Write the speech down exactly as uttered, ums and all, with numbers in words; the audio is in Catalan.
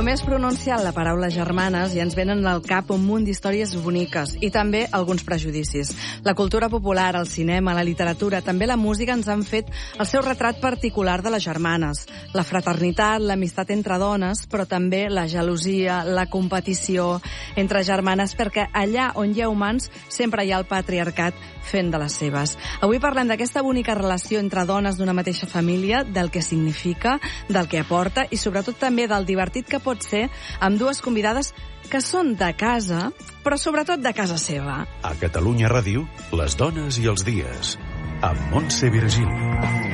Només pronunciant la paraula germanes ja ens venen al cap un munt d'històries boniques i també alguns prejudicis. La cultura popular, el cinema, la literatura, també la música ens han fet el seu retrat particular de les germanes. La fraternitat, l'amistat entre dones, però també la gelosia, la competició entre germanes, perquè allà on hi ha humans sempre hi ha el patriarcat fent de les seves. Avui parlem d'aquesta bonica relació entre dones d'una mateixa família, del que significa, del que aporta i sobretot també del divertit que pot ser amb dues convidades que són de casa, però sobretot de casa seva. A Catalunya Ràdio, les dones i els dies, amb Montse Virgili.